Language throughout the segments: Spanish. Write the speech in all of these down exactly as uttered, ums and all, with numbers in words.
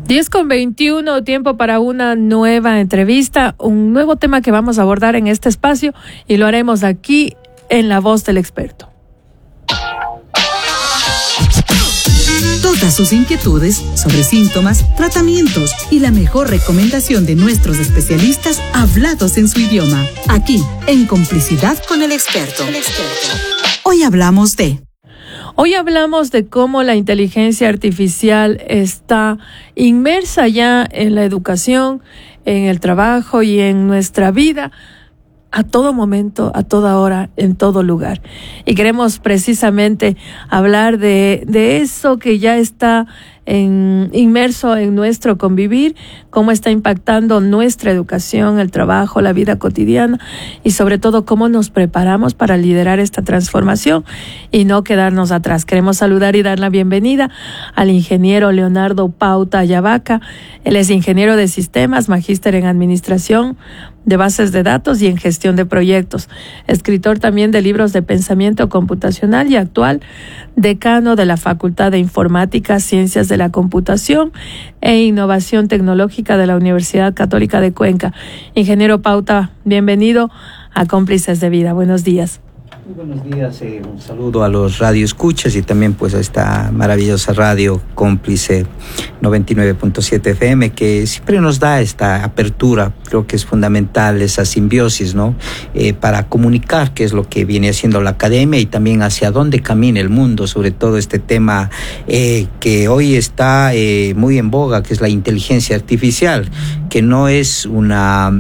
diez con veintiuno, tiempo para una nueva entrevista, un nuevo tema que vamos a abordar en este espacio y lo haremos aquí en La Voz del Experto. Todas sus inquietudes sobre síntomas, tratamientos y la mejor recomendación de nuestros especialistas hablados en su idioma. Aquí, en Complicidad con el Experto. El experto. Hoy hablamos de... Hoy hablamos de cómo la inteligencia artificial está inmersa ya en la educación, en el trabajo y en nuestra vida a todo momento, a toda hora, en todo lugar. Y queremos precisamente hablar de, de eso que ya está en, inmerso en nuestro convivir, cómo está impactando nuestra educación, el trabajo, la vida cotidiana y sobre todo cómo nos preparamos para liderar esta transformación y no quedarnos atrás. Queremos saludar y dar la bienvenida al ingeniero Leonardo Pauta Ayavaca. Él es ingeniero de sistemas, magíster en administración de bases de datos y en gestión de proyectos, escritor también de libros de pensamiento computacional y actual decano de la Facultad de Informática, Ciencias de la Computación e Innovación Tecnológica de la Universidad Católica de Cuenca. Ingeniero Pauta, bienvenido a Cómplices de Vida. Buenos días. Muy buenos días, eh, un saludo a los radioescuchas y también pues a esta maravillosa radio Cómplice noventa y nueve punto siete F M que siempre nos da esta apertura. Creo que es fundamental esa simbiosis, ¿no? Eh, para comunicar qué es lo que viene haciendo la academia y también hacia dónde camina el mundo, sobre todo este tema eh, que hoy está eh, muy en boga, que es la inteligencia artificial, que no es una,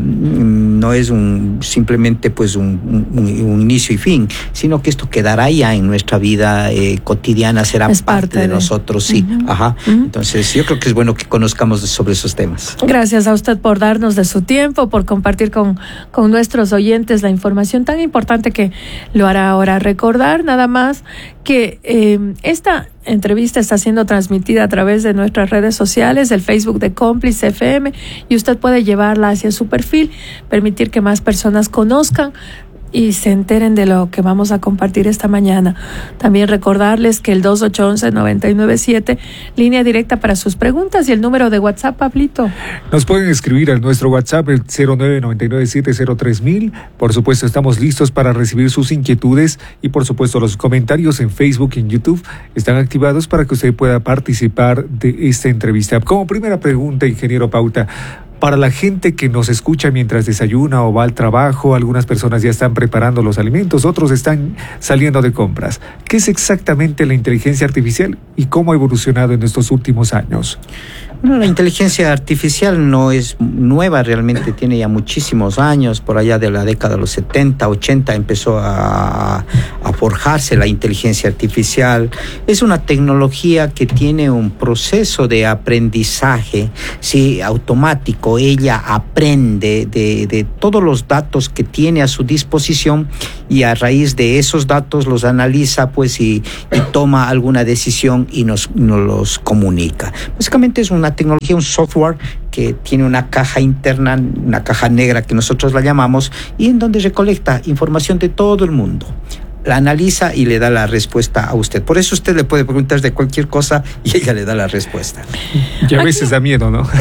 no es un simplemente pues un, un, un inicio y fin, sino que esto quedará ya en nuestra vida eh, cotidiana, será parte, parte de, de nosotros, sí. Uh-huh. Ajá. Uh-huh. Entonces, yo creo que es bueno que conozcamos sobre esos temas. Gracias a usted por darnos de su tiempo, por compartir con, con nuestros oyentes la información tan importante que lo hará ahora. Recordar nada más que eh, esta entrevista está siendo transmitida a través de nuestras redes sociales, el Facebook de Cómplice F M, y usted puede llevarla hacia su perfil, permitir que más personas conozcan y se enteren de lo que vamos a compartir esta mañana. También recordarles que el dos ocho uno uno, nueve nueve siete, línea directa para sus preguntas, y el número de WhatsApp, Pablito. Nos pueden escribir a nuestro WhatsApp, el cero nueve nueve nueve siete cero tres mil. Por supuesto, estamos listos para recibir sus inquietudes y, por supuesto, los comentarios en Facebook y en YouTube están activados para que usted pueda participar de esta entrevista. Como primera pregunta, ingeniero Pauta, para la gente que nos escucha mientras desayuna o va al trabajo, algunas personas ya están preparando los alimentos, otros están saliendo de compras. ¿Qué es exactamente la inteligencia artificial y cómo ha evolucionado en estos últimos años? Bueno, la inteligencia artificial no es nueva, realmente tiene ya muchísimos años. Por allá de la década de los setenta, ochenta empezó a, a forjarse la inteligencia artificial. Es una tecnología que tiene un proceso de aprendizaje, sí, automático. Ella aprende de, de todos los datos que tiene a su disposición y a raíz de esos datos los analiza pues y, y toma alguna decisión y nos, nos los comunica. Básicamente es una tecnología, un software que tiene una caja interna, una caja negra que nosotros la llamamos, y en donde recolecta información de todo el mundo. La analiza y le da la respuesta a usted. Por eso usted le puede preguntar de cualquier cosa y ella le da la respuesta. Y a veces da miedo, ¿no?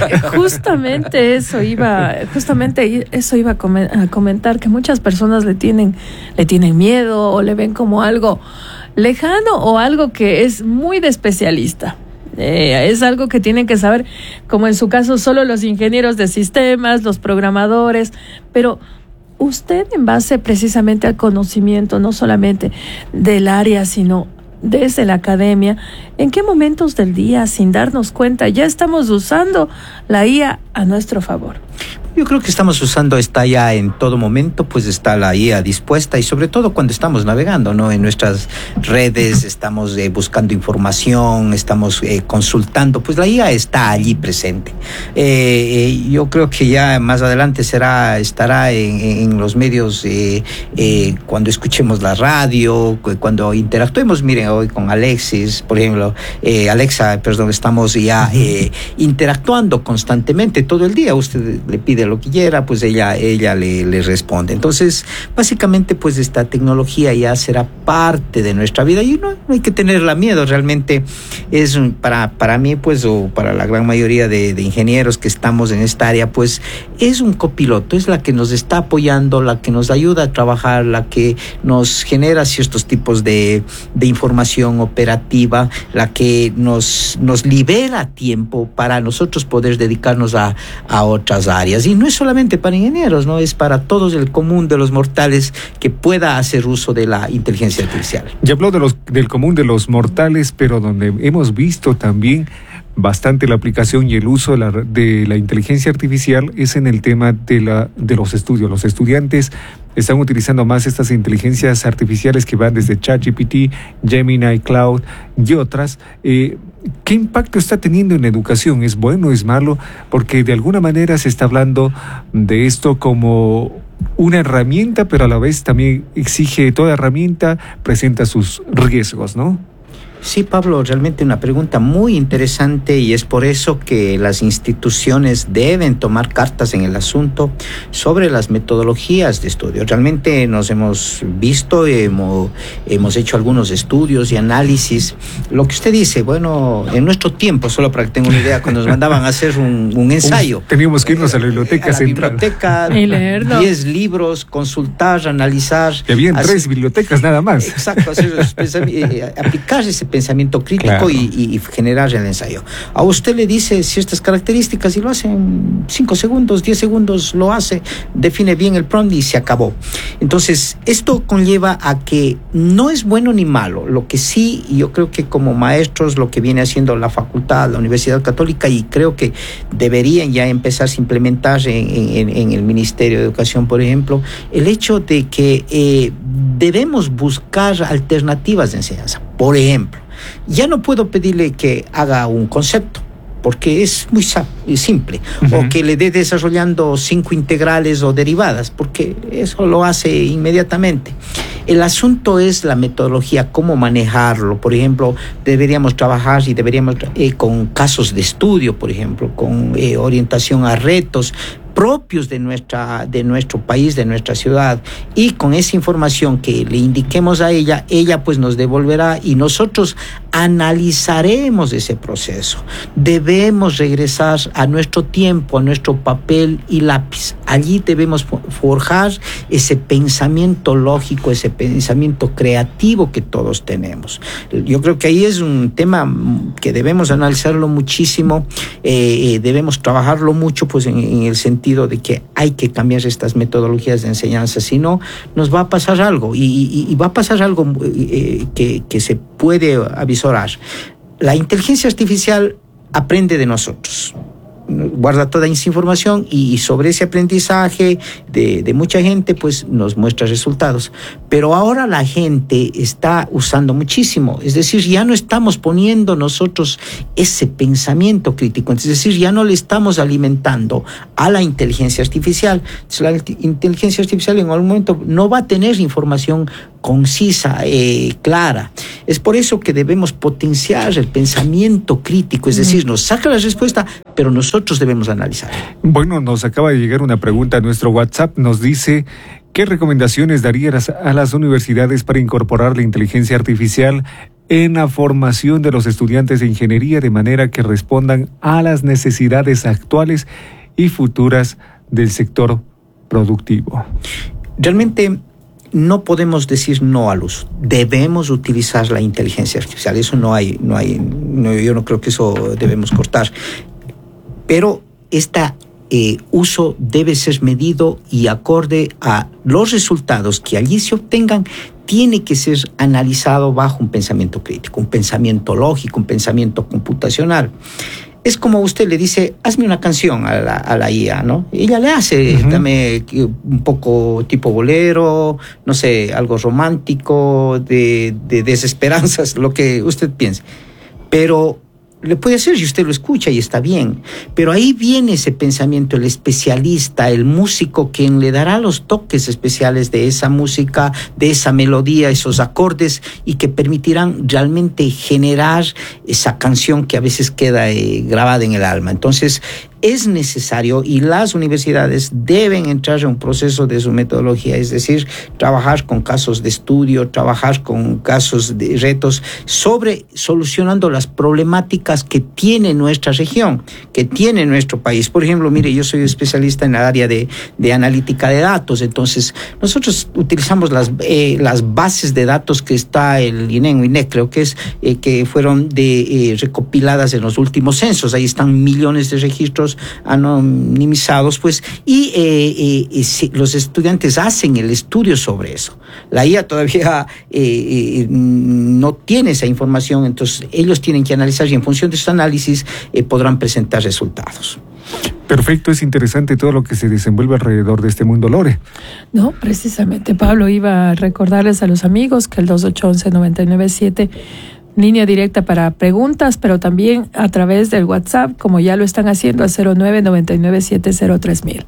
Justamente eso iba, justamente eso iba a comentar, que muchas personas le tienen, le tienen miedo o le ven como algo lejano o algo que es muy de especialista. Eh, es algo que tienen que saber, como en su caso, solo los ingenieros de sistemas, los programadores, pero usted, en base precisamente al conocimiento, no solamente del área, sino desde la academia, ¿en qué momentos del día, sin darnos cuenta, ya estamos usando la I A a nuestro favor? Yo creo que estamos usando esta I A en todo momento, pues está la I A dispuesta, y sobre todo cuando estamos navegando, ¿no? En nuestras redes estamos eh, buscando información, estamos eh, consultando, pues la I A está allí presente. Eh, eh, yo creo que ya más adelante será, estará en, en los medios eh, eh, cuando escuchemos la radio, cuando interactuemos. Miren, hoy con Alexis, por ejemplo, eh, Alexa, perdón, estamos ya eh, interactuando constantemente todo el día. Usted le pide pide lo que quiera, pues ella, ella le, le responde. Entonces, básicamente, pues esta tecnología ya será parte de nuestra vida y no, no hay que tenerla miedo. Realmente es para, para mí, pues, o para la gran mayoría de, de ingenieros que estamos en esta área, pues es un copiloto, es la que nos está apoyando, la que nos ayuda a trabajar, la que nos genera ciertos tipos de, de información operativa, la que nos, nos libera tiempo para nosotros poder dedicarnos a, a otras áreas. Y no es solamente para ingenieros, ¿no? Es para todos el común de los mortales que pueda hacer uso de la inteligencia artificial. Ya habló de los, del común de los mortales, pero donde hemos visto también bastante la aplicación y el uso de la, de la inteligencia artificial es en el tema de, la, de los estudios. Los estudiantes están utilizando más estas inteligencias artificiales que van desde ChatGPT, Gemini, Cloud y otras. Eh, ¿Qué impacto está teniendo en la educación? ¿Es bueno o es malo? Porque de alguna manera se está hablando de esto como una herramienta, pero a la vez también exige, toda herramienta presenta sus riesgos, ¿no? Sí, Pablo, realmente una pregunta muy interesante y es por eso que las instituciones deben tomar cartas en el asunto sobre las metodologías de estudio. Realmente nos hemos visto, hemos, hemos hecho algunos estudios y análisis. Lo que usted dice, bueno, en nuestro tiempo, solo para que tenga una idea, cuando nos mandaban a hacer un, un ensayo. Uf, teníamos que irnos a la biblioteca a la central. biblioteca, y leerlo. diez libros, consultar, analizar. Que habían hacer, tres bibliotecas nada más. Exacto, hacer, eh, aplicar ese pensamiento crítico, claro, y, y generar el ensayo. A usted le dice ciertas características y lo hace en cinco segundos, diez segundos, lo hace, define bien el prompt y se acabó. Entonces, esto conlleva a que no es bueno ni malo. Lo que sí, yo creo que como maestros, lo que viene haciendo la facultad, la Universidad Católica, y creo que deberían ya empezar a implementar en, en, en el Ministerio de Educación, por ejemplo, el hecho de que eh, debemos buscar alternativas de enseñanza. Por ejemplo, ya no puedo pedirle que haga un concepto, porque es muy simple, uh-huh. o que le dé desarrollando cinco integrales o derivadas, porque eso lo hace inmediatamente. El asunto es la metodología, cómo manejarlo. Por ejemplo, deberíamos trabajar y deberíamos eh, con casos de estudio, por ejemplo, con eh, orientación a retos propios de nuestra de nuestro país, de nuestra ciudad, y con esa información que le indiquemos a ella, ella pues nos devolverá y nosotros analizaremos ese proceso. Debemos regresar a nuestro tiempo, a nuestro papel y lápiz. Allí debemos forjar ese pensamiento lógico, ese pensamiento creativo que todos tenemos. Yo creo que ahí es un tema que debemos analizarlo muchísimo, eh, debemos trabajarlo mucho, pues en, en el sentido de que hay que cambiar estas metodologías de enseñanza, si no nos va a pasar algo y, y, y va a pasar algo eh, que, que se puede avisorar. La inteligencia artificial aprende de nosotros, guarda toda esa información y sobre ese aprendizaje de, de mucha gente pues nos muestra resultados, pero ahora la gente está usando muchísimo, es decir, ya no estamos poniendo nosotros ese pensamiento crítico, es decir, ya no le estamos alimentando a la inteligencia artificial. Entonces, la inteligencia artificial en algún momento no va a tener información concisa, eh, clara. Es por eso que debemos potenciar el pensamiento crítico, es decir, nos saca la respuesta, pero nosotros debemos analizar. Bueno, nos acaba de llegar una pregunta a nuestro WhatsApp, nos dice: ¿qué recomendaciones darías a las universidades para incorporar la inteligencia artificial en la formación de los estudiantes de ingeniería de manera que respondan a las necesidades actuales y futuras del sector productivo? Realmente no podemos decir no al uso. Debemos utilizar la inteligencia artificial. Eso no hay, no hay, no, yo no creo que eso debemos cortar. Pero este eh, uso debe ser medido y acorde a los resultados que allí se obtengan. Tiene que ser analizado bajo un pensamiento crítico, un pensamiento lógico, un pensamiento computacional. Es como usted le dice, hazme una canción a la, a la I A, ¿no? Ella le hace, uh-huh. dame un poco tipo bolero, no sé, algo romántico, de, de desesperanzas, lo que usted piense. Pero le puede hacer y usted lo escucha y está bien. Pero ahí viene ese pensamiento, el especialista, el músico, quien le dará los toques especiales de esa música, de esa melodía, esos acordes, y que permitirán realmente generar esa canción que a veces queda eh, grabada en el alma. Entonces, es necesario y las universidades deben entrar en un proceso de su metodología, es decir, trabajar con casos de estudio, trabajar con casos de retos sobre solucionando las problemáticas que tiene nuestra región, que tiene nuestro país. Por ejemplo, mire, yo soy especialista en el área de, de analítica de datos, entonces nosotros utilizamos las, eh, las bases de datos que está el INEM, INEC, creo que es, eh, que fueron de, eh, recopiladas en los últimos censos. Ahí están millones de registros anonimizados, pues, y eh, eh, eh, si los estudiantes hacen el estudio sobre eso. La I A todavía eh, eh, no tiene esa información, entonces ellos tienen que analizar y en función de sus análisis eh, podrán presentar resultados. Perfecto, es interesante todo lo que se desenvuelve alrededor de este mundo, Lore. No, precisamente, Pablo, iba a recordarles a los amigos que el dos ocho uno uno, nueve nueve siete, línea directa para preguntas, pero también a través del WhatsApp, como ya lo están haciendo, a cero nueve nueve nueve siete cero tres mil.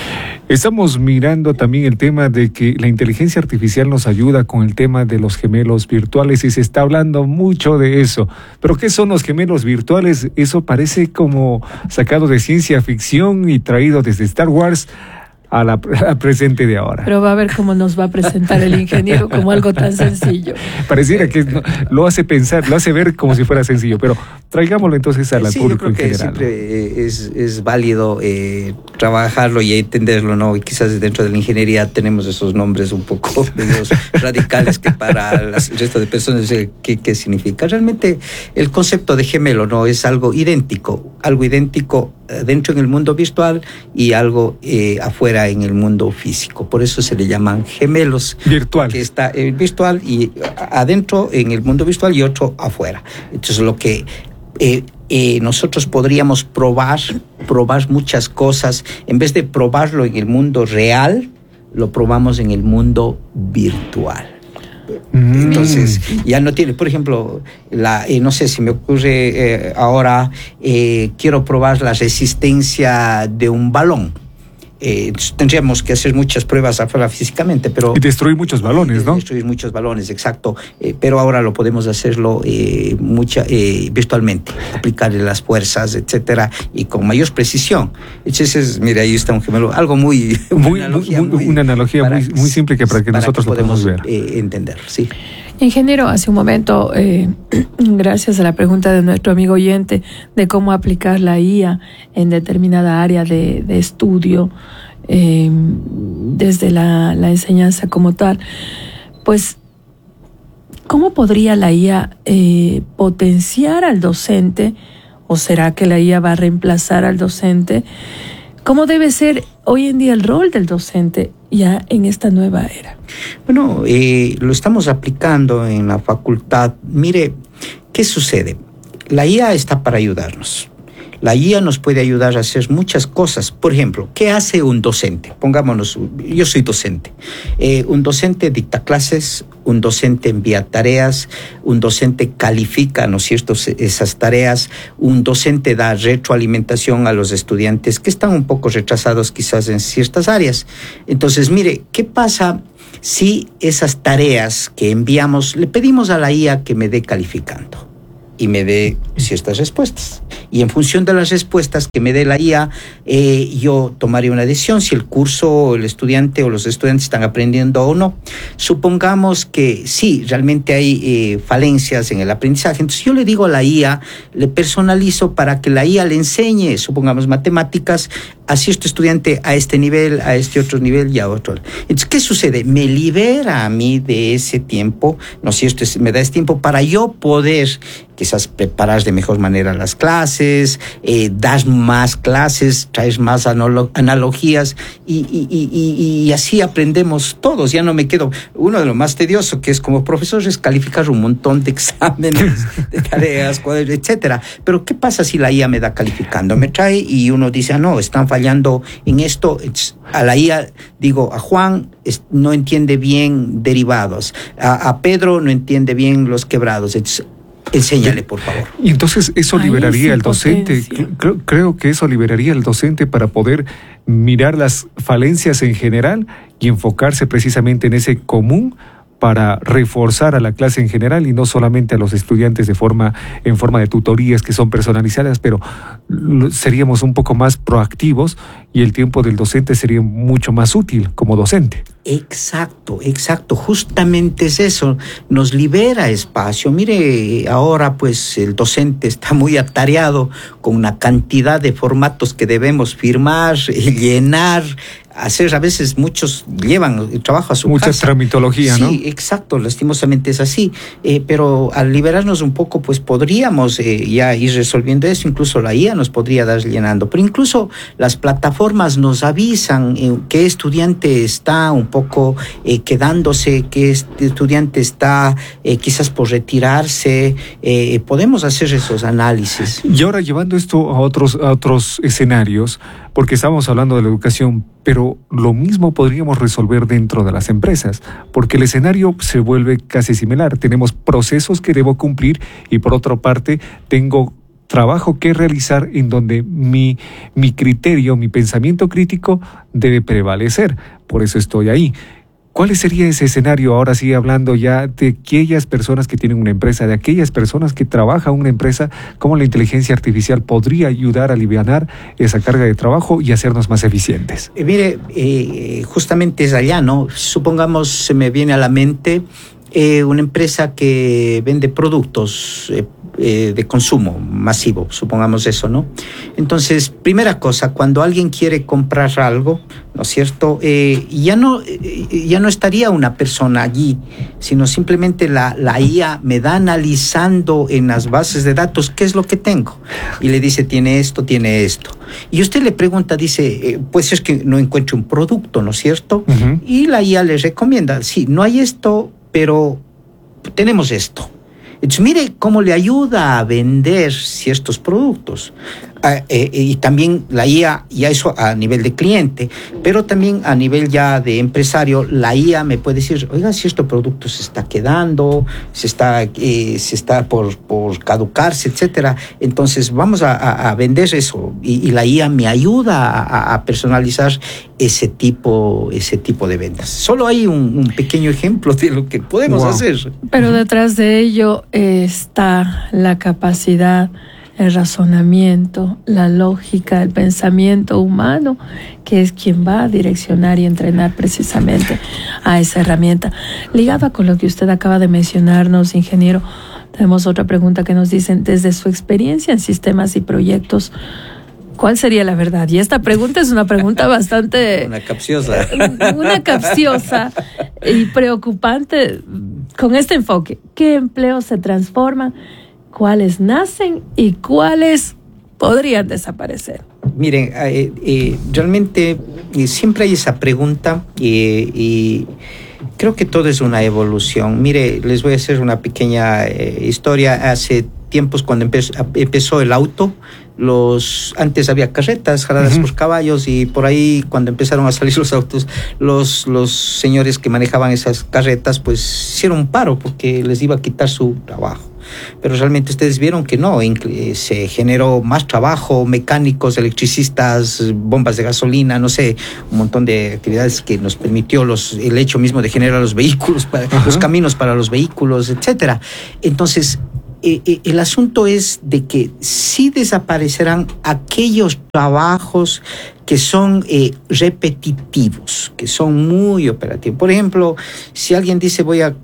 Estamos mirando también el tema de que la inteligencia artificial nos ayuda con el tema de los gemelos virtuales y se está hablando mucho de eso. ¿Pero qué son los gemelos virtuales? Eso parece como sacado de ciencia ficción y traído desde Star Wars a la, a la presente de ahora. Pero va a ver cómo nos va a presentar el ingeniero como algo tan sencillo. Pareciera que no, lo hace pensar, lo hace ver como si fuera sencillo, pero traigámoslo entonces al sí, público yo creo en que general. Siempre es, es válido eh, trabajarlo y entenderlo, ¿no? Y quizás dentro de la ingeniería tenemos esos nombres un poco medios radicales que para las, el resto de personas, eh, ¿qué, ¿qué significa? Realmente el concepto de gemelo, ¿no? Es algo idéntico, algo idéntico dentro en el mundo virtual y algo eh, afuera en el mundo físico. Por eso se le llaman gemelos. Virtual. Que está el virtual y adentro en el mundo virtual y otro afuera. Entonces lo que eh, eh, nosotros podríamos probar, probar muchas cosas, en vez de probarlo en el mundo real, lo probamos en el mundo virtual. Entonces ya no tiene, por ejemplo, la, eh, no sé si me ocurre eh, ahora, eh, quiero probar la resistencia de un balón. Eh, tendríamos que hacer muchas pruebas afuera físicamente, pero... Y destruir muchos balones, ¿no? Destruir muchos balones, exacto. Eh, pero ahora lo podemos hacerlo eh, mucha, eh, virtualmente, aplicarle las fuerzas, etcétera, y con mayor precisión. Entonces, mire, ahí está un gemelo, algo muy... Muy, una analogía muy, muy, una analogía para, muy, muy simple que para que para nosotros que lo podamos ver. Eh, entenderlo, sí. Ingeniero, hace un momento, eh, gracias a la pregunta de nuestro amigo oyente de cómo aplicar la I A en determinada área de, de estudio, eh, desde la, la enseñanza como tal, pues, ¿cómo podría la I A eh, potenciar al docente? ¿O será que la I A va a reemplazar al docente? ¿Cómo debe ser hoy en día el rol del docente ya en esta nueva era? Bueno, eh, lo estamos aplicando en la facultad. Mire, ¿qué sucede? La I A está para ayudarnos. La I A nos puede ayudar a hacer muchas cosas. Por ejemplo, ¿qué hace un docente? Pongámonos, yo soy docente. Eh, un docente dicta clases, un docente envía tareas, un docente califica, ¿no es cierto?, esas tareas, un docente da retroalimentación a los estudiantes que están un poco retrasados quizás en ciertas áreas. Entonces, mire, ¿qué pasa si esas tareas que enviamos, le pedimos a la I A que me dé calificando y me dé ciertas respuestas? Y en función de las respuestas que me dé la I A, eh, yo tomaré una decisión si el curso, el estudiante o los estudiantes están aprendiendo o no. Supongamos que sí, realmente hay eh, falencias en el aprendizaje. Entonces yo le digo a la I A, le personalizo para que la I A le enseñe, supongamos, matemáticas a cierto estudiante a este nivel, a este otro nivel y a otro. Entonces, ¿qué sucede? Me libera a mí de ese tiempo, ¿no es cierto? Me da ese tiempo para yo poder quizás preparar de mejor manera las clases, eh, das más clases, traes más analo- analogías y, y, y, y así aprendemos todos. Ya no me quedo. Uno de lo más tedioso que es como profesor es calificar un montón de exámenes, de tareas, cuadernos, etcétera. Pero ¿qué pasa si la I A me da calificando? Me trae y uno dice, ah, no, están fallando en esto. A la I A digo, a Juan es, no entiende bien derivados, a, a Pedro no entiende bien los quebrados. Entonces, enséñale, por favor. Y entonces eso Ahí liberaría sí al docente, creo, creo que eso liberaría al docente para poder mirar las falencias en general y enfocarse precisamente en ese común para reforzar a la clase en general y no solamente a los estudiantes de forma, en forma de tutorías que son personalizadas, pero seríamos un poco más proactivos y el tiempo del docente sería mucho más útil como docente. Exacto, exacto, justamente es eso, nos libera espacio. Mire, ahora pues el docente está muy atareado con una cantidad de formatos que debemos firmar, llenar, hacer. A veces muchos llevan el trabajo a su Mucha casa. Mucha tramitología, sí, ¿no? Sí, exacto, lastimosamente es así. Eh, pero al liberarnos un poco, pues podríamos eh, ya ir resolviendo eso. Incluso la I A nos podría dar llenando. Pero incluso las plataformas nos avisan eh, qué estudiante está un poco eh, quedándose, qué estudiante está eh, quizás por retirarse. Eh, podemos hacer esos análisis. Y ahora llevando esto a otros, a otros escenarios, porque estamos hablando de la educación, pero lo mismo podríamos resolver dentro de las empresas, porque el escenario se vuelve casi similar. Tenemos procesos que debo cumplir y por otra parte tengo trabajo que realizar en donde mi, mi criterio, mi pensamiento crítico debe prevalecer. Por eso estoy ahí. ¿Cuál sería ese escenario, ahora sí hablando ya de aquellas personas que tienen una empresa, de aquellas personas que trabajan en una empresa, cómo la inteligencia artificial podría ayudar a alivianar esa carga de trabajo y hacernos más eficientes? Eh, mire, eh, justamente es allá, ¿no? Supongamos, se me viene a la mente eh, una empresa que vende productos eh, eh, de consumo masivo, supongamos eso, ¿no? Entonces, primera cosa, cuando alguien quiere comprar algo, ¿no es cierto? Eh, ya no eh, ya no estaría una persona allí, sino simplemente la, la I A me da analizando en las bases de datos qué es lo que tengo. Y le dice, tiene esto, tiene esto. Y usted le pregunta, dice, eh, pues es que no encuentro un producto, ¿no es cierto? Uh-huh. Y la I A le recomienda, sí, no hay esto, pero tenemos esto. Entonces, mire cómo le ayuda a vender ciertos productos. Eh, eh, y también la I A, ya eso a nivel de cliente, pero también a nivel ya de empresario, la I A me puede decir, oiga, si este producto se está quedando, se está, eh, se está por, por caducarse, etcétera. Entonces vamos a, a, a vender eso y, y la I A me ayuda a, a personalizar ese tipo, ese tipo de ventas. Solo hay un, un pequeño ejemplo de lo que podemos wow. hacer. Pero detrás de ello está la capacidad, el razonamiento, la lógica, el pensamiento humano, que es quien va a direccionar y entrenar precisamente a esa herramienta. Ligada con lo que usted acaba de mencionarnos, ingeniero, tenemos otra pregunta que nos dicen, desde su experiencia en sistemas y proyectos, ¿cuál sería la verdad? Y esta pregunta es una pregunta bastante... una capciosa. Una capciosa y preocupante con este enfoque. ¿Qué empleos se transforman? ¿Cuáles nacen y cuáles podrían desaparecer? Miren, eh, eh, realmente eh, siempre hay esa pregunta eh, y creo que todo es una evolución. Mire, les voy a hacer una pequeña eh, historia. Hace tiempos cuando empezó, empezó el auto, los antes había carretas jaladas uh-huh. por caballos y por ahí cuando empezaron a salir los autos, los, los señores que manejaban esas carretas pues hicieron un paro porque les iba a quitar su trabajo. Pero realmente ustedes vieron que no, se generó más trabajo, mecánicos, electricistas, bombas de gasolina, no sé, un montón de actividades que nos permitió los, el hecho mismo de generar los vehículos, para, los caminos para los vehículos, etcétera. Entonces, eh, eh, el asunto es de que sí desaparecerán aquellos trabajos que son eh, repetitivos, que son muy operativos. Por ejemplo, si alguien dice voy a eh,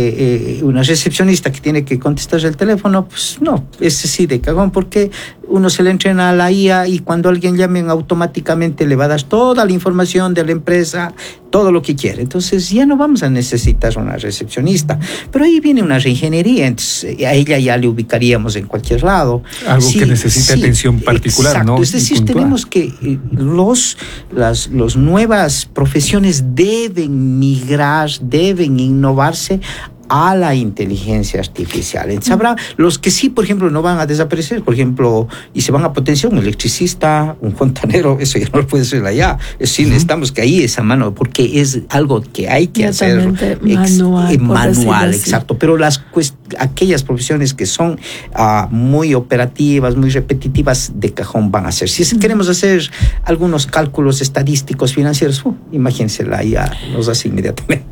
eh, una recepcionista que tiene que contestar el teléfono, pues no, ese sí de cagón, porque uno se le entrena a la I A y cuando alguien llame automáticamente le va a dar toda la información de la empresa, todo lo que quiere. Entonces ya no vamos a necesitar una recepcionista. Pero ahí viene una reingeniería, entonces a ella ya le ubicaríamos en cualquier lado. Algo sí, que necesita sí, atención particular, exacto. ¿no? Es decir, tenemos que eh, los las los nuevas profesiones deben migrar, deben innovarse a la inteligencia artificial. Entonces habrá los que sí, por ejemplo, no van a desaparecer, por ejemplo, y se van a potenciar un electricista, un fontanero, eso ya no lo puede ser allá. Es decir, uh-huh. necesitamos que ahí esa mano, porque es algo que hay que hacer manual, ex, manual exacto. Pero las aquellas profesiones que son uh, muy operativas, muy repetitivas, de cajón van a ser. Si uh-huh. queremos hacer algunos cálculos estadísticos financieros, uh, imagínense, la I A nos hace inmediatamente.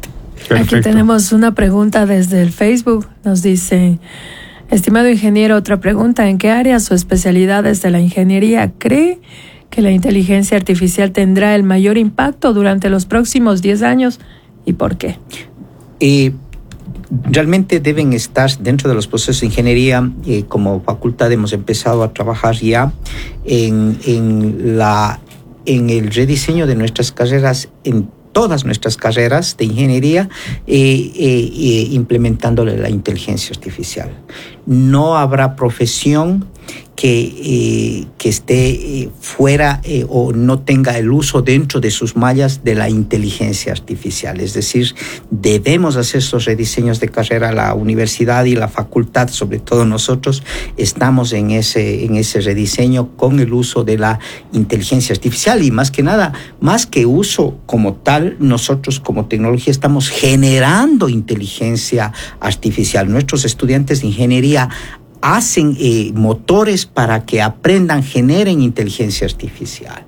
Perfecto. Aquí tenemos una pregunta desde el Facebook. Nos dice, estimado ingeniero, otra pregunta. ¿En qué áreas o especialidades de la ingeniería cree que la inteligencia artificial tendrá el mayor impacto durante los próximos diez años y por qué? Eh, realmente deben estar dentro de los procesos de ingeniería. Eh, como facultad hemos empezado a trabajar ya en, en, la, en el rediseño de nuestras carreras, en todas nuestras carreras de ingeniería, eh, eh, eh, implementándole la inteligencia artificial. No habrá profesión que, eh, que esté eh, fuera eh, o no tenga el uso dentro de sus mallas de la inteligencia artificial. Es decir, debemos hacer estos rediseños de carrera. La universidad y la facultad, sobre todo nosotros, estamos en ese, en ese rediseño con el uso de la inteligencia artificial y más que nada, más que uso como tal, nosotros como tecnología estamos generando inteligencia artificial. Nuestros estudiantes de ingeniería hacen eh, motores para que aprendan, generen inteligencia artificial.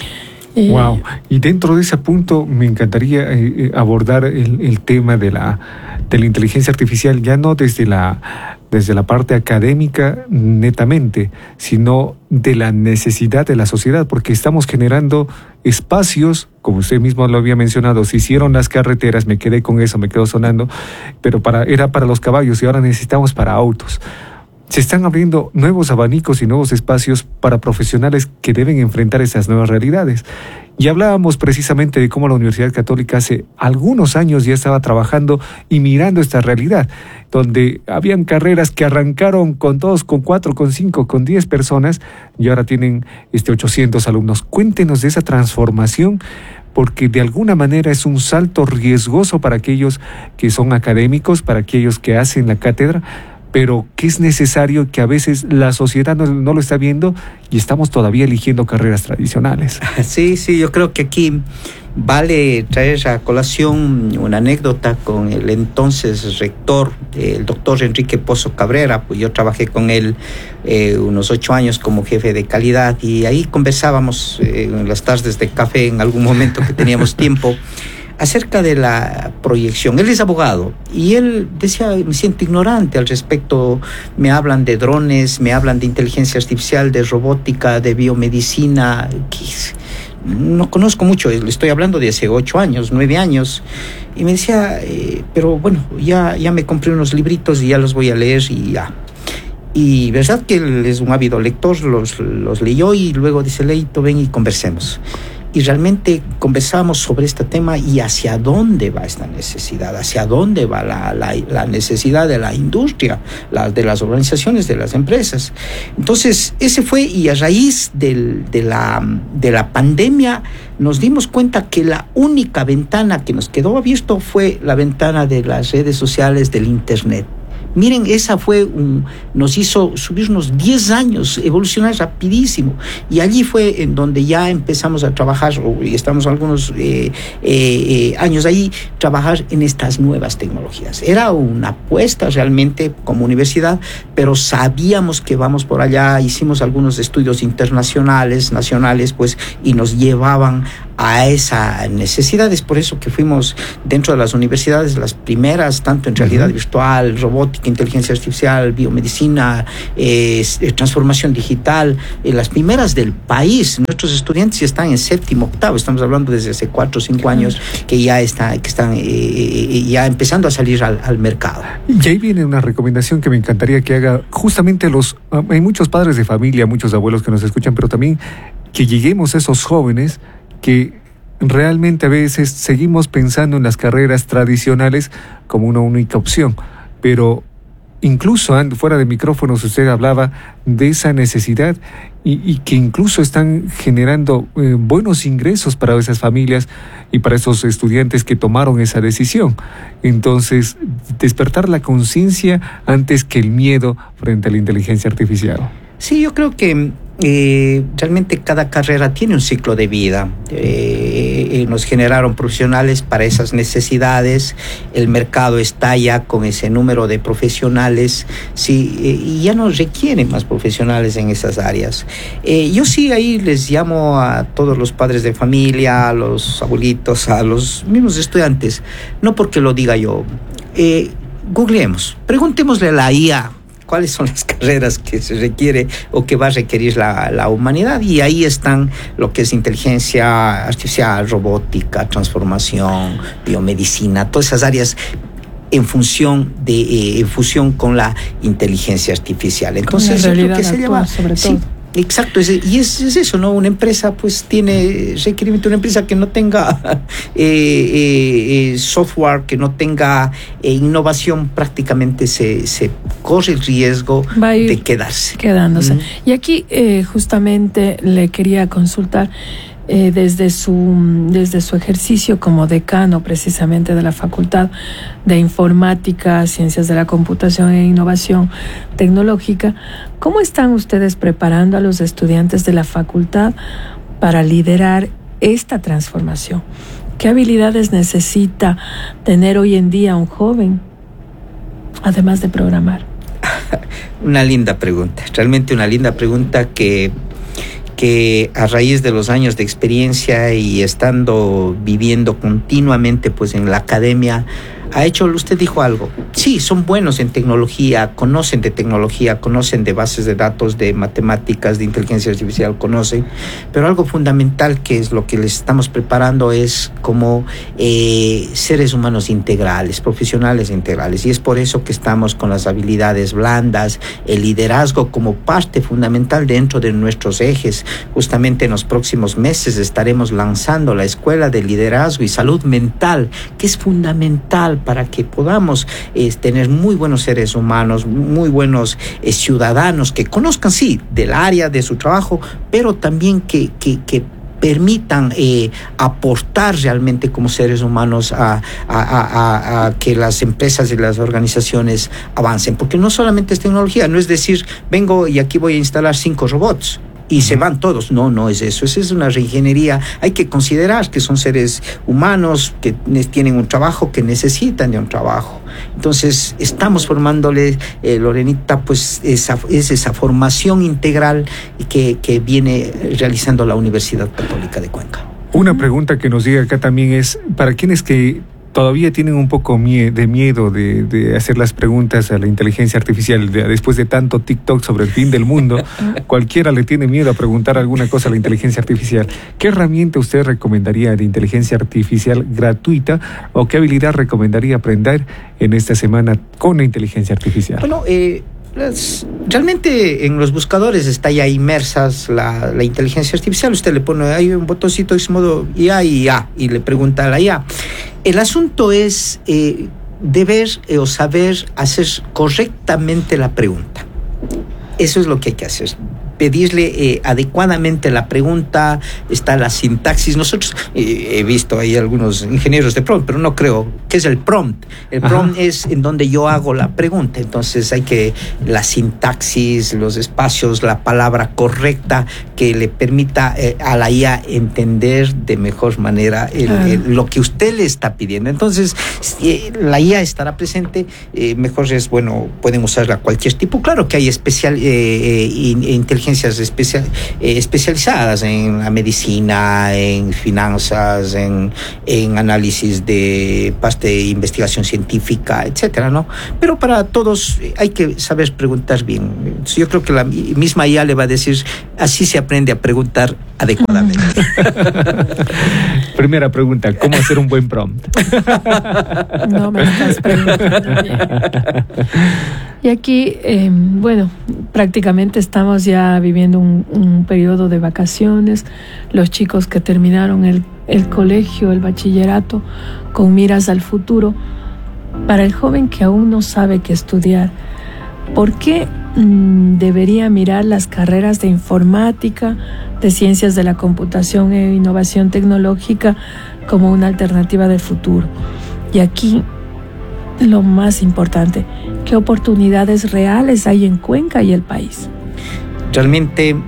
Wow. Y dentro de ese punto me encantaría eh, abordar el, el tema de la, de la inteligencia artificial, ya no desde la, desde la parte académica netamente, sino de la necesidad de la sociedad, porque estamos generando espacios, como usted mismo lo había mencionado, se hicieron las carreteras, me quedé con eso, me quedó sonando, pero para, era para los caballos y ahora necesitamos para autos. Se están abriendo nuevos abanicos y nuevos espacios para profesionales que deben enfrentar esas nuevas realidades. Y hablábamos precisamente de cómo la Universidad Católica hace algunos años ya estaba trabajando y mirando esta realidad, donde habían carreras que arrancaron con dos, con cuatro, con cinco, con diez personas y ahora tienen este ochocientos alumnos. Cuéntenos de esa transformación, porque de alguna manera es un salto riesgoso para aquellos que son académicos, para aquellos que hacen la cátedra, pero que es necesario, que a veces la sociedad no, no lo está viendo y estamos todavía eligiendo carreras tradicionales. Sí, sí, yo creo que aquí vale traer a colación una anécdota con el entonces rector, el doctor Enrique Pozo Cabrera. Pues yo trabajé con él eh, unos ocho años como jefe de calidad y ahí conversábamos eh, en las tardes de café en algún momento que teníamos tiempo acerca de la proyección. Él es abogado y él decía, me siento ignorante al respecto, me hablan de drones, me hablan de inteligencia artificial, de robótica, de biomedicina, no conozco mucho, le estoy hablando de hace ocho años, nueve años, y me decía, eh, pero bueno, ya, ya me compré unos libritos y ya los voy a leer y ya. Y verdad que él es un ávido lector, los, los leyó y luego dice, Leito, ven y conversemos. Y realmente conversábamos sobre este tema y hacia dónde va esta necesidad, hacia dónde va la, la, la necesidad de la industria, la, de las organizaciones, de las empresas. Entonces, ese fue, y a raíz del, de, la, de la pandemia, nos dimos cuenta que la única ventana que nos quedó abierta fue la ventana de las redes sociales, del Internet. Miren, esa fue un, nos hizo subir unos diez años, evolucionar rapidísimo. Y allí fue en donde ya empezamos a trabajar, y estamos algunos eh, eh, años ahí, trabajar en estas nuevas tecnologías. Era una apuesta realmente como universidad, pero sabíamos que vamos por allá, hicimos algunos estudios internacionales, nacionales, pues, y nos llevaban a esa necesidad. Es por eso que fuimos dentro de las universidades las primeras, tanto en realidad virtual, robótica, inteligencia artificial, biomedicina, eh, transformación digital, eh, las primeras del país. Nuestros estudiantes ya están en séptimo, octavo, estamos hablando desde hace cuatro o cinco años que ya, está, que están eh, ya empezando a salir al, al mercado. Y ahí viene una recomendación que me encantaría que haga justamente los, hay muchos padres de familia, muchos abuelos que nos escuchan, pero también que lleguemos a esos jóvenes que realmente a veces seguimos pensando en las carreras tradicionales como una única opción, pero incluso fuera de micrófonos usted hablaba de esa necesidad y, y que incluso están generando eh, buenos ingresos para esas familias y para esos estudiantes que tomaron esa decisión. Entonces, despertar la conciencia antes que el miedo frente a la inteligencia artificial. Sí, yo creo que Eh, realmente cada carrera tiene un ciclo de vida. Eh, eh, nos generaron profesionales para esas necesidades, el mercado está ya con ese número de profesionales, sí, eh, y ya no requieren más profesionales en esas áreas. Eh, yo sí ahí les llamo a todos los padres de familia, a los abuelitos, a los mismos estudiantes, no porque lo diga yo, eh, googleemos, preguntémosle a la I A cuáles son las carreras que se requiere o que va a requerir la, la humanidad, y ahí están lo que es inteligencia artificial, robótica, transformación, biomedicina, todas esas áreas en función de eh, en fusión con la inteligencia artificial. Entonces, con la realidad yo creo que se actual, lleva, sobre sí, todo. Exacto, es, y es, es eso, ¿no? Una empresa pues tiene requerimiento, una empresa que no tenga eh, eh, eh, software, que no tenga eh, innovación, prácticamente se, se corre el riesgo de quedarse. Quedándose. Mm. Y aquí eh, justamente le quería consultar, eh, desde su desde su ejercicio como decano precisamente de la Facultad de Informática, Ciencias de la Computación e Innovación Tecnológica, ¿cómo están ustedes preparando a los estudiantes de la facultad para liderar esta transformación? ¿Qué habilidades necesita tener hoy en día un joven, además de programar? Una linda pregunta, realmente una linda pregunta que que a raíz de los años de experiencia y estando viviendo continuamente pues en la academia, ha hecho, usted dijo algo, sí, son buenos en tecnología, conocen de tecnología, conocen de bases de datos, de matemáticas, de inteligencia artificial, conocen, pero algo fundamental que es lo que les estamos preparando es como eh, seres humanos integrales, profesionales integrales, y es por eso que estamos con las habilidades blandas, el liderazgo como parte fundamental dentro de nuestros ejes. Justamente en los próximos meses estaremos lanzando la Escuela de Liderazgo y Salud Mental, que es fundamental para que podamos eh, tener muy buenos seres humanos, muy buenos eh, ciudadanos que conozcan, sí, del área de su trabajo, pero también que, que, que permitan eh, aportar realmente como seres humanos a, a, a, a que las empresas y las organizaciones avancen. Porque no solamente es tecnología, no es decir, vengo y aquí voy a instalar cinco robots y se van todos. No, no es eso. Esa es una reingeniería. Hay que considerar que son seres humanos que tienen un trabajo, que necesitan de un trabajo. Entonces, estamos formándole, eh, Lorenita, pues esa, es esa formación integral que, que viene realizando la Universidad Católica de Cuenca. Una pregunta que nos llega acá también es, para quienes que todavía tienen un poco mie- de miedo de, de hacer las preguntas a la inteligencia artificial, de, después de tanto TikTok sobre el fin del mundo, cualquiera le tiene miedo a preguntar alguna cosa a la inteligencia artificial. ¿Qué herramienta usted recomendaría de inteligencia artificial gratuita o qué habilidad recomendaría aprender en esta semana con la inteligencia artificial? Bueno, eh... Las, realmente en los buscadores está ya inmersas la, la inteligencia artificial. Usted le pone, hay un botoncito de modo I A y I A y le pregunta a la I A. El asunto es eh, deber eh, o saber hacer correctamente la pregunta. Eso es lo que hay que hacer. Pedirle eh, adecuadamente la pregunta, está la sintaxis. Nosotros eh, he visto ahí algunos ingenieros de prompt, pero no creo que es el prompt. El prompt Ajá. es en donde yo hago la pregunta. Entonces hay que la sintaxis, los espacios, la palabra correcta que le permita eh, a la I A entender de mejor manera el, ah. el, lo que usted le está pidiendo. Entonces eh, la I A estará presente. Eh, mejor es, bueno, pueden usarla cualquier tipo. Claro que hay especial eh, eh, inteligencia Especial, eh, especializadas en la medicina, en finanzas, en, en análisis de parte de investigación científica, etcétera, ¿no? Pero para todos hay que saber preguntar bien. Yo creo que la misma I A le va a decir, así se aprende a preguntar adecuadamente. Primera pregunta, ¿cómo hacer un buen prompt? No me estás preguntando bien. Y aquí, eh, bueno, prácticamente estamos ya viviendo un, un periodo de vacaciones. Los chicos que terminaron el, el colegio, el bachillerato, con miras al futuro. Para el joven que aún no sabe qué estudiar, ¿por qué mmm, debería mirar las carreras de informática, de ciencias de la computación e innovación tecnológica como una alternativa de futuro? Y aquí, lo más importante, ¿qué oportunidades reales hay en Cuenca y el país? Realmente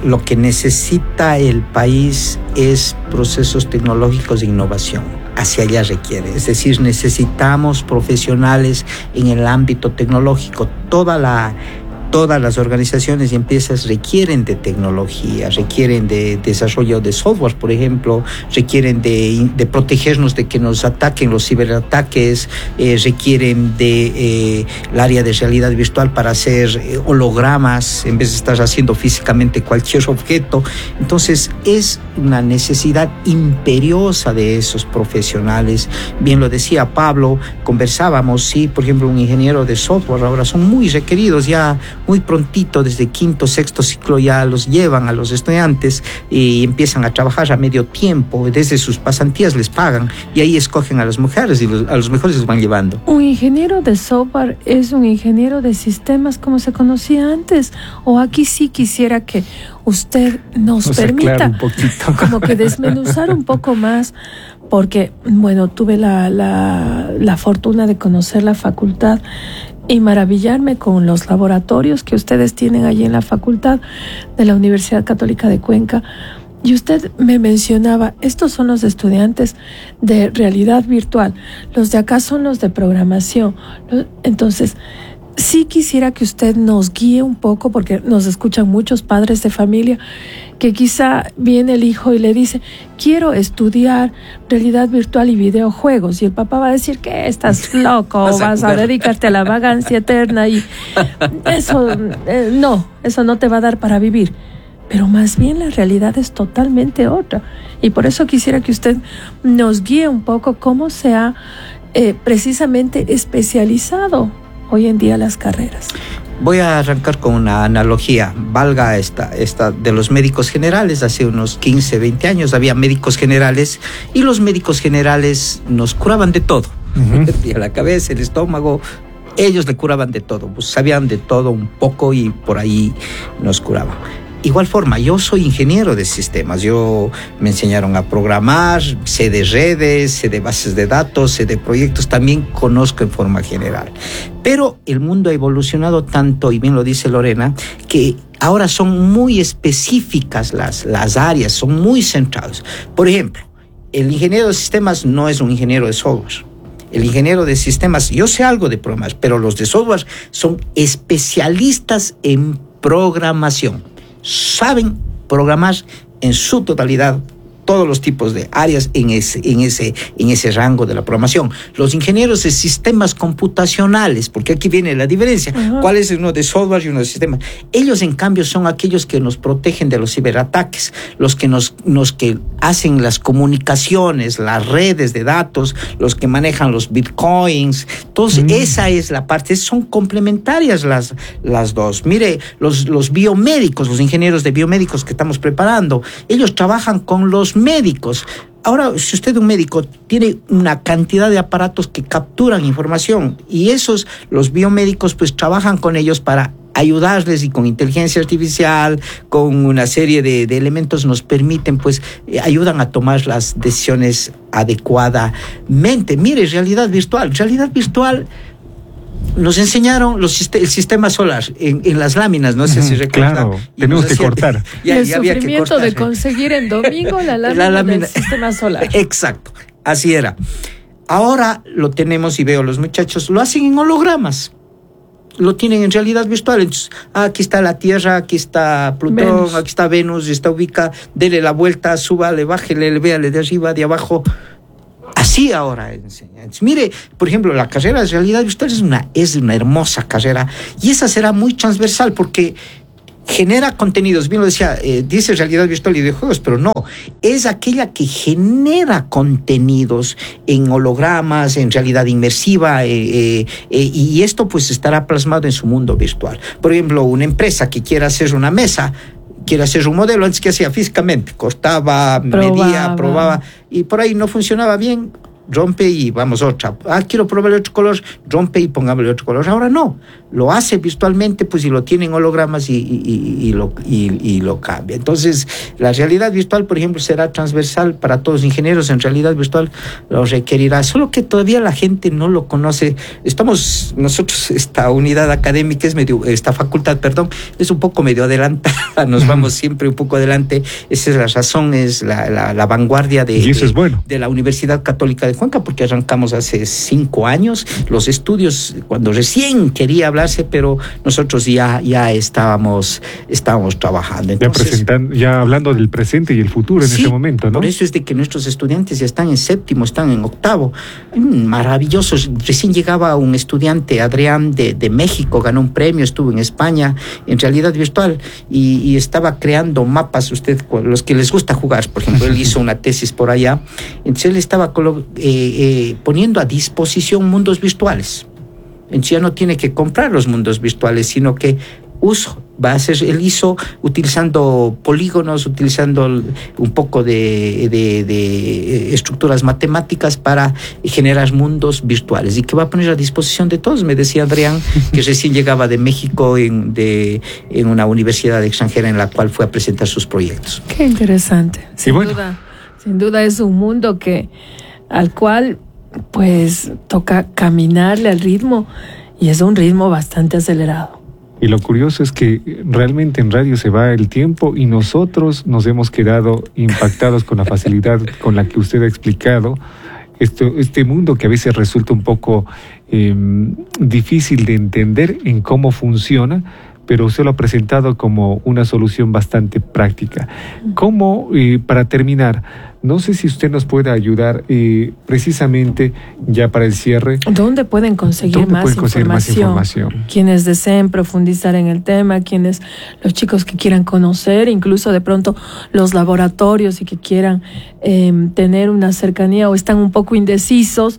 lo que necesita el país es procesos tecnológicos de innovación. Hacia allá requiere. Es decir, necesitamos profesionales en el ámbito tecnológico. Toda la Todas las organizaciones y empresas requieren de tecnología, requieren de desarrollo de software, por ejemplo, requieren de, de protegernos de que nos ataquen los ciberataques, eh, requieren de eh, el área de realidad virtual para hacer eh, hologramas en vez de estar haciendo físicamente cualquier objeto. Entonces, es una necesidad imperiosa de esos profesionales. Bien lo decía Pablo, conversábamos, sí, por ejemplo, un ingeniero de software ahora son muy requeridos, ya muy prontito, desde quinto, sexto ciclo ya los llevan a los estudiantes y empiezan a trabajar a medio tiempo, desde sus pasantías les pagan y ahí escogen a las mujeres y los, a los mejores los van llevando. ¿Un ingeniero de software es un ingeniero de sistemas como se conocía antes? ¿O aquí sí quisiera que usted nos, nos permita un poquito. como que desmenuzar un poco más? Porque, bueno, tuve la, la, la fortuna de conocer la facultad y maravillarme con los laboratorios que ustedes tienen allí en la facultad de la Universidad Católica de Cuenca. Y usted me mencionaba, estos son los estudiantes de realidad virtual, los de acá son los de programación. Entonces, sí quisiera que usted nos guíe un poco, porque nos escuchan muchos padres de familia, que quizá viene el hijo y le dice, quiero estudiar realidad virtual y videojuegos, y el papá va a decir, ¿qué? Estás loco, vas a, vas a dedicarte a la vagancia eterna, y eso, eh, no, eso no te va a dar para vivir. Pero más bien la realidad es totalmente otra, y por eso quisiera que usted nos guíe un poco cómo se ha eh, precisamente especializado hoy en día las carreras. Voy a arrancar con una analogía, valga esta, esta de los médicos generales. Hace unos quince, veinte años había médicos generales y los médicos generales nos curaban de todo. Uh-huh. La cabeza, el estómago, ellos le curaban de todo, pues sabían de todo un poco y por ahí nos curaban. Igual forma, yo soy ingeniero de sistemas, yo me enseñaron a programar, sé de redes, sé de bases de datos, sé de proyectos, también conozco en forma general. Pero el mundo ha evolucionado tanto, y bien lo dice Lorena, que ahora son muy específicas las, las áreas, son muy centrados. Por ejemplo, el ingeniero de sistemas no es un ingeniero de software. El ingeniero de sistemas, yo sé algo de programas, pero los de software son especialistas en programación. Saben programar en su totalidad todos los tipos de áreas en ese, en ese, en ese rango de la programación. Los ingenieros de sistemas computacionales, porque aquí viene la diferencia, uh-huh. ¿Cuál es uno de software y uno de sistemas? Ellos, en cambio, son aquellos que nos protegen de los ciberataques, los que nos, nos que hacen las comunicaciones, las redes de datos, los que manejan los bitcoins. Entonces, uh-huh. Esa es la parte, son complementarias las, las dos. Mire, los, los biomédicos, los ingenieros de biomédicos que estamos preparando, ellos trabajan con los médicos. Ahora, si usted es un médico, tiene una cantidad de aparatos que capturan información y esos, los biomédicos, pues trabajan con ellos para ayudarles, y con inteligencia artificial, con una serie de, de elementos nos permiten, pues, eh, ayudan a tomar las decisiones adecuadamente. Mire, realidad virtual, realidad virtual. Nos enseñaron los, el sistema solar en, en las láminas, no sé uh-huh, si recuerdan. Claro, tenemos que cortar. Ya, el ya sufrimiento de conseguir en domingo la lámina, la lámina del sistema solar. Exacto, así era. Ahora lo tenemos y veo los muchachos, lo hacen en hologramas. Lo tienen en realidad virtual. Entonces, ah, aquí está la Tierra, aquí está Plutón, Venus. Aquí está Venus, está ubicada, dele la vuelta, súbale, bájele, véale de arriba, de abajo. Así ahora enseñan. Mire, por ejemplo, la carrera de realidad virtual es una, es una hermosa carrera, y esa será muy transversal porque genera contenidos. Bien lo decía, eh, dice realidad virtual y videojuegos, pero no, es aquella que genera contenidos en hologramas, en realidad inmersiva, eh, eh, eh, y esto pues estará plasmado en su mundo virtual. Por ejemplo, una empresa que quiera hacer una mesa, quiere hacer un modelo, antes que hacía físicamente, cortaba, probaba. medía, probaba, y por ahí no funcionaba bien, rompe y vamos otra. Ah, quiero probar otro color, rompe y pongámosle otro color. Ahora no, lo hace virtualmente, pues y lo tiene en hologramas y, y, y, y, lo, y, y lo cambia. Entonces, la realidad virtual, por ejemplo, será transversal para todos los ingenieros. En realidad virtual lo requerirá, solo que todavía la gente no lo conoce. Estamos, nosotros, esta unidad académica es medio, esta facultad, perdón, es un poco medio adelantada, nos vamos siempre un poco adelante. Esa es la razón, es la, la, la vanguardia de, y eso de, es bueno. de la Universidad Católica de Cuenca, porque arrancamos hace cinco años los estudios, cuando recién quería hablarse, pero nosotros ya, ya estábamos, estábamos trabajando. Entonces, ya, presentando, ya hablando del presente y el futuro en sí, ese momento, ¿no? Por eso es de que nuestros estudiantes ya están en séptimo, están en octavo. Maravillosos. Recién llegaba un estudiante, Adrián, de, de México, ganó un premio, estuvo en España, en realidad virtual, y, y estaba creando mapas. Usted, los que les gusta jugar, por ejemplo, él hizo una tesis por allá, entonces él estaba colo- eh, eh, poniendo a disposición mundos virtuales. Entonces ya no tiene que comprar los mundos virtuales, sino que uso va a ser, él hizo utilizando polígonos, utilizando un poco de, de, de estructuras matemáticas para generar mundos virtuales y que va a poner a disposición de todos. Me decía Adrián, que recién llegaba de México en, de, en una universidad extranjera en la cual fue a presentar sus proyectos. Qué interesante. Sin bueno. duda, sin duda es un mundo que al cual pues toca caminarle al ritmo, y es un ritmo bastante acelerado. Y lo curioso es que realmente en radio se va el tiempo y nosotros nos hemos quedado impactados con la facilidad con la que usted ha explicado esto, este mundo que a veces resulta un poco eh, difícil de entender en cómo funciona, pero usted lo ha presentado como una solución bastante práctica. ¿Cómo, eh, para terminar, no sé si usted nos puede ayudar eh, precisamente ya para el cierre? ¿Dónde pueden conseguir, ¿Dónde más, pueden conseguir información? más información? Quienes deseen profundizar en el tema, quienes, los chicos que quieran conocer, incluso de pronto los laboratorios y que quieran eh, tener una cercanía o están un poco indecisos,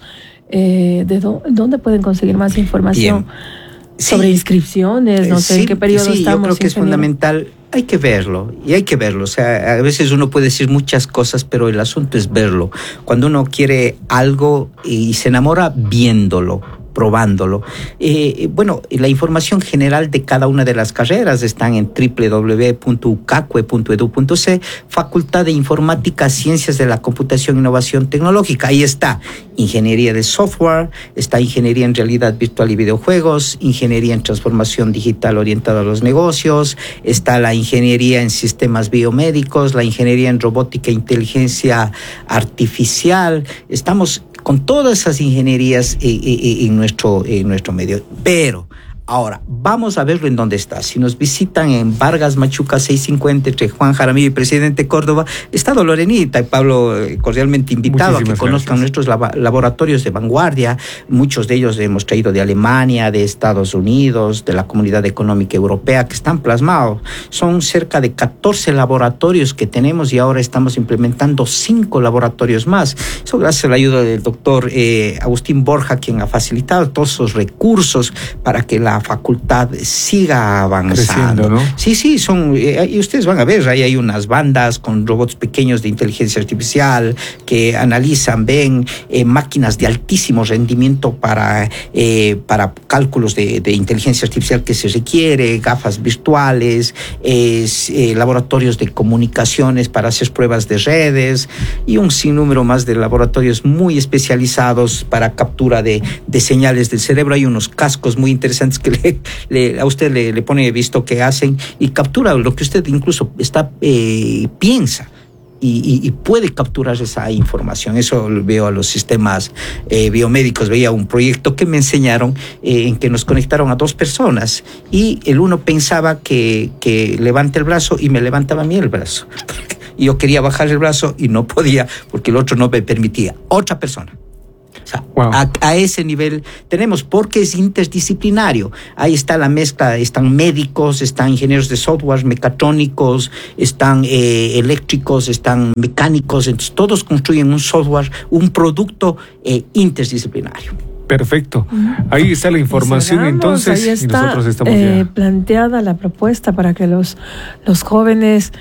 eh, ¿de dó- dónde pueden conseguir más información? Bien. Sobre sí. inscripciones, no sé sí, en qué periodo sí, estamos. Yo creo que es fundamental. Hay que verlo, y hay que verlo. O sea, a veces uno puede decir muchas cosas, pero el asunto es verlo. Cuando uno quiere algo y se enamora viéndolo, probándolo. Eh, bueno, la información general de cada una de las carreras están en doble u doble u doble u punto u c a c u e punto e d u punto c, Facultad de Informática, Ciencias de la Computación e Innovación Tecnológica. Ahí está Ingeniería de Software, está Ingeniería en Realidad Virtual y Videojuegos, Ingeniería en Transformación Digital orientada a los negocios, está la Ingeniería en Sistemas Biomédicos, la Ingeniería en Robótica e Inteligencia Artificial. Estamos con todas esas ingenierías eh, eh, en, nuestro, en nuestro medio. Pero ahora, vamos a verlo en dónde está. Si nos visitan en Vargas Machuca seiscientos cincuenta, entre Juan Jaramillo y Presidente Córdoba, está Lorenita y Pablo eh, cordialmente invitado. Muchísimas a que conozcan gracias. Nuestros lab- laboratorios de vanguardia. Muchos de ellos hemos traído de Alemania, de Estados Unidos, de la Comunidad Económica Europea, que están plasmados. Son cerca de catorce laboratorios que tenemos y ahora estamos implementando cinco laboratorios más. Eso gracias a la ayuda del doctor eh, Agustín Borja, quien ha facilitado todos esos recursos para que la facultad siga avanzando. Creciendo, ¿no? Sí, sí, son, eh, y ustedes van a ver, ahí hay unas bandas con robots pequeños de inteligencia artificial que analizan, ven eh, máquinas de altísimo rendimiento para, eh, para cálculos de, de inteligencia artificial que se requiere, gafas virtuales, eh, eh, laboratorios de comunicaciones para hacer pruebas de redes y un sinnúmero más de laboratorios muy especializados para captura de, de señales del cerebro. Hay unos cascos muy interesantes que le, le, a usted le, le pone visto que hacen y captura lo que usted incluso está eh, piensa y, y, y puede capturar esa información. Eso lo veo a los sistemas eh, biomédicos. Veía un proyecto que me enseñaron eh, en que nos conectaron a dos personas y el uno pensaba que, que levante el brazo y me levantaba a mí el brazo. Y yo quería bajar el brazo y no podía porque el otro no me permitía. Otra persona. O sea, wow. a, a ese nivel tenemos, porque es interdisciplinario. Ahí está la mezcla, están médicos, están ingenieros de software, mecatrónicos, están eh, eléctricos, están mecánicos, entonces todos construyen un software, un producto eh, interdisciplinario. Perfecto. Ahí está la información. Cerramos, entonces ahí está, y nosotros estamos eh, ya planteada la propuesta para que los, los jóvenes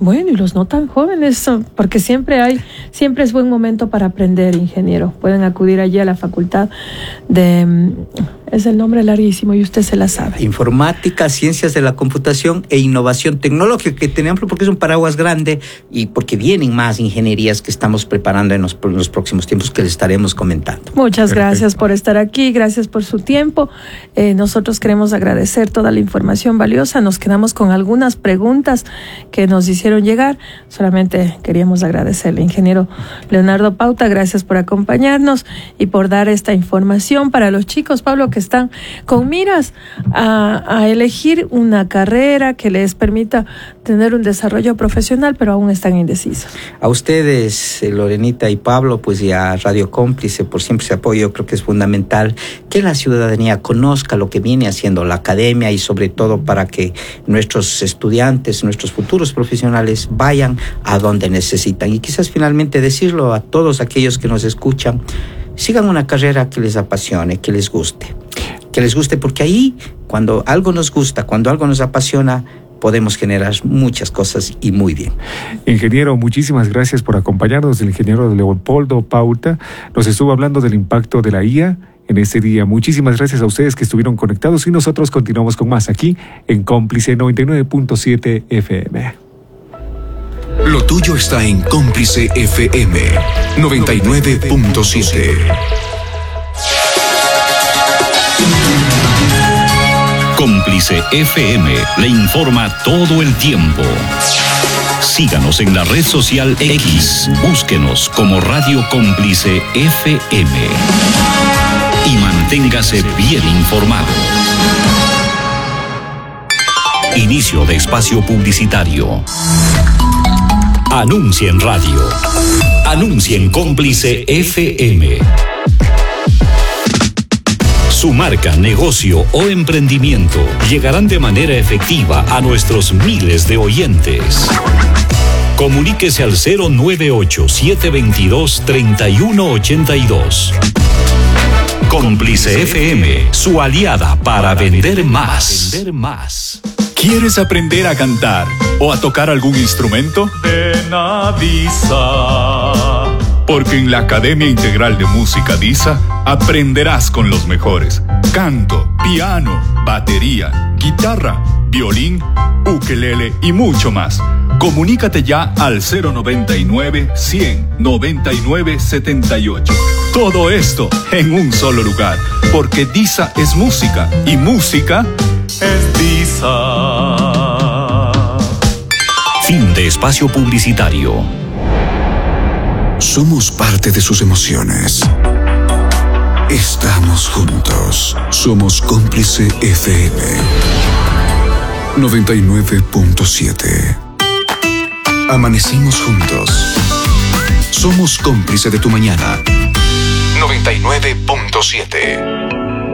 Bueno, y los no tan jóvenes, porque siempre hay, siempre es buen momento para aprender, ingeniero. Pueden acudir allí a la facultad de, es el nombre larguísimo y usted se la sabe. Informática, Ciencias de la Computación e Innovación Tecnológica, que tenemos porque es un paraguas grande y porque vienen más ingenierías que estamos preparando en los, en los próximos tiempos que les estaremos comentando. Muchas Perfecto. Gracias por estar aquí, gracias por su tiempo. Eh, nosotros queremos agradecer toda la información valiosa. Nos quedamos con algunas preguntas que nos hicieron llegar. Solamente queríamos agradecerle, ingeniero Leonardo Pauta, gracias por acompañarnos y por dar esta información para los chicos, Pablo, que están con miras a, a elegir una carrera que les permita tener un desarrollo profesional, pero aún están indecisos. A ustedes, Lorenita y Pablo, pues y a Radio Cómplice por siempre ese apoyo. Yo creo que es fundamental que la ciudadanía conozca lo que viene haciendo la academia y sobre todo para que nuestros estudiantes, nuestros futuros profesionales vayan a donde necesitan. Y quizás finalmente decirlo a todos aquellos que nos escuchan, sigan una carrera que les apasione, que les guste. Que les guste porque ahí, cuando algo nos gusta, cuando algo nos apasiona, podemos generar muchas cosas y muy bien. Ingeniero, muchísimas gracias por acompañarnos. El ingeniero Leopoldo Pauta nos estuvo hablando del impacto de la I A en este día. Muchísimas gracias a ustedes que estuvieron conectados y nosotros continuamos con más aquí en Cómplice noventa y nueve punto siete F M. Lo tuyo está en Cómplice F M noventa y nueve punto siete. Cómplice F M le informa todo el tiempo. Síganos en la red social X. Búsquenos como Radio Cómplice F M. Y manténgase bien informado. Inicio de espacio publicitario. Anuncia en radio. Anuncia en Cómplice F M. Su marca, negocio o emprendimiento llegarán de manera efectiva a nuestros miles de oyentes. Comuníquese al cero nueve ocho, siete dos dos, tres uno ocho dos. Cómplice F M, su aliada para vender más. ¿Quieres aprender a cantar o a tocar algún instrumento? Ven a DISA. Porque en la Academia Integral de Música DISA aprenderás con los mejores. Canto, piano, batería, guitarra, violín, ukelele y mucho más. Comunícate ya al cero noventa y nueve, cien, noventa y nueve, setenta y ocho. Todo esto en un solo lugar, porque DISA es música y música es DISA. Fin de espacio publicitario. Somos parte de sus emociones. Estamos juntos. Somos Cómplice F M noventa y nueve punto siete. Amanecimos juntos. Somos cómplice de tu mañana. noventa y nueve punto siete.